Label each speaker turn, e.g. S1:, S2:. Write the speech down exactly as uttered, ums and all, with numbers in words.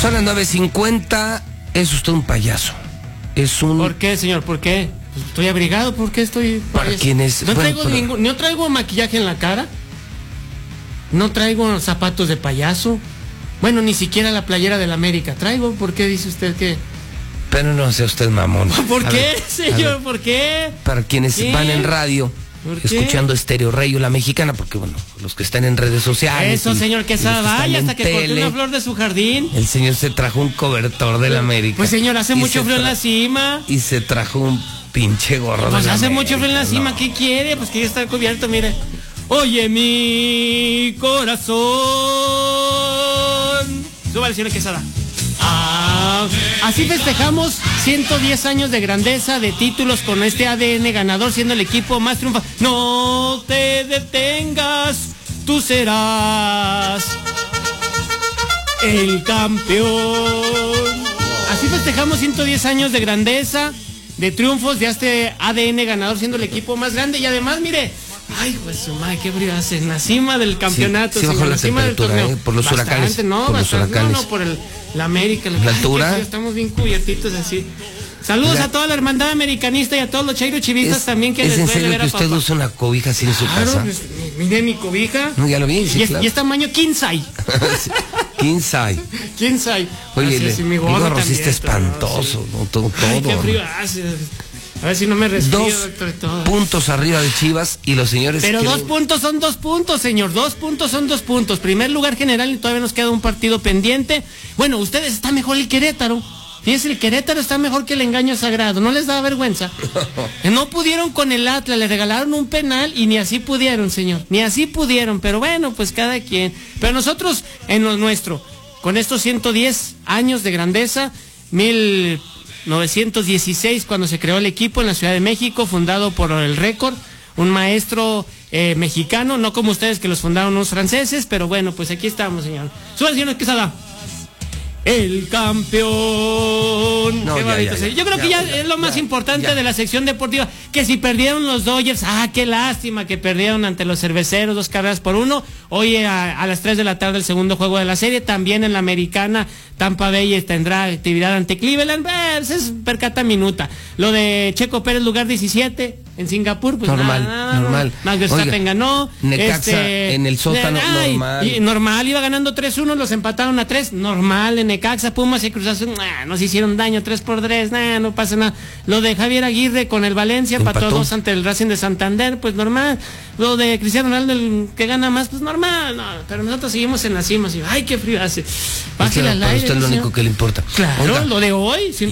S1: Son las nueve cincuenta, es usted un payaso. Es un...
S2: ¿Por qué, señor? ¿Por qué? Pues estoy abrigado, ¿por qué estoy...?
S1: ¿Para quién es?
S2: No,
S1: Bueno,
S2: traigo
S1: pero...
S2: ningún, no traigo maquillaje en la cara. No traigo zapatos de payaso. Bueno, ni siquiera la playera del América traigo. ¿Por qué dice usted que...?
S1: Pero no sea usted mamón.
S2: ¿Por
S1: A
S2: qué,
S1: ver,
S2: señor? ¿Por qué?
S1: Para quienes
S2: ¿Qué?
S1: van en radio, escuchando Estéreo Rey o La Mexicana, porque bueno, los que están en redes sociales.
S2: Eso,
S1: y,
S2: señor Quesada, vaya hasta que corté
S1: tele,
S2: una flor de su jardín.
S1: El señor se trajo un cobertor de la América.
S2: Pues, señor, hace mucho frío en la cima.
S1: Y se trajo un pinche gorro
S2: Pues
S1: de la
S2: hace
S1: América,
S2: mucho frío en la cima,
S1: no.
S2: ¿qué quiere? Pues que ya está cubierto, mire. Oye, mi corazón. Súbale, señor Quesada. Ah, así festejamos ciento diez años de grandeza, de títulos con este A D N ganador, siendo el equipo más triunfador. No te detengas, tú serás el campeón. Así festejamos ciento diez años de grandeza, de triunfos, de este A D N ganador, siendo el equipo más grande. Y además, mire, ay, pues su madre, qué brío hace en la cima del campeonato.
S1: Sí, sí bajó la temperatura, ¿eh? Por los
S2: Bastante,
S1: huracanes.
S2: No,
S1: por
S2: bastante,
S1: los huracanes.
S2: No, no, por el, la América.
S1: La
S2: ay,
S1: altura.
S2: qué frío, estamos bien cubiertitos así. Saludos
S1: La...
S2: a toda la hermandad americanista y a todos los chairos chivistas
S1: es,
S2: también que
S1: ¿Es
S2: les
S1: en
S2: duele
S1: serio
S2: ver
S1: que
S2: a
S1: usted
S2: papá?
S1: usa una cobija así en su
S2: Claro,
S1: casa?
S2: pues, mire mi cobija.
S1: No, ya lo vi, sí,
S2: y, es,
S1: claro.
S2: y es tamaño quince.
S1: quince.
S2: quince.
S1: Oye,
S2: así,
S1: le,
S2: así,
S1: mi gorro sí está espantoso,
S2: no, sí.
S1: ¿no? Todo,
S2: Ay,
S1: todo.
S2: qué frío hace. A ver si no me resfrío,
S1: Dos
S2: doctor, todo.
S1: puntos arriba de Chivas y los señores...
S2: Pero
S1: que...
S2: dos puntos son dos puntos, señor. Dos puntos son dos puntos. Primer lugar general y todavía nos queda un partido pendiente. Bueno, ustedes está mejor el Querétaro. Fíjense, el Querétaro está mejor que el engaño sagrado. ¿No les da vergüenza? No pudieron con el Atlas, le regalaron un penal y ni así pudieron, señor. Ni así pudieron. Pero bueno, pues cada quien. Pero nosotros, en lo nuestro, con estos ciento diez años de grandeza, mil... novecientos dieciséis, cuando se creó el equipo en la Ciudad de México, fundado por el Récord, un maestro eh, mexicano, no como ustedes que los fundaron unos franceses, pero bueno, pues aquí estamos, señor. Suba, señor Quesada. El campeón.
S1: No,
S2: qué
S1: ya,
S2: bonito.
S1: ya, ya,
S2: Yo creo
S1: ya,
S2: que ya
S1: ya,
S2: es lo más
S1: ya,
S2: importante
S1: ya.
S2: de la sección deportiva. Que si perdieron los Dodgers, ah, qué lástima que perdieron ante los cerveceros, dos carreras por uno. Hoy a, a las tres de la tarde el segundo juego de la serie. También en la americana, Tampa Bay tendrá actividad ante Cleveland. Eh, es percata minuta. Lo de Checo Pérez, lugar diecisiete en Singapur, pues
S1: normal,
S2: nada, nada,
S1: normal.
S2: Max Verstappen
S1: Oiga,
S2: ganó.
S1: Necaxa
S2: este,
S1: en el sótano,
S2: ay,
S1: normal.
S2: Y, normal, iba ganando tres uno, los empataron a tres, normal. En Necaxa, Pumas y Cruz Azul, nah, no se hicieron daño, tres por tres, nah, no pasa nada. Lo de Javier Aguirre con el Valencia, empató dos ante el Racing de Santander, pues normal. Lo de Cristiano Ronaldo, el que gana más, pues normal, no, pero nosotros seguimos en la cima, así, ay, qué frío hace. Bájale
S1: Claro,
S2: al
S1: para
S2: aire,
S1: usted es lo
S2: señor.
S1: único que le importa.
S2: Claro,
S1: Oiga,
S2: lo de hoy,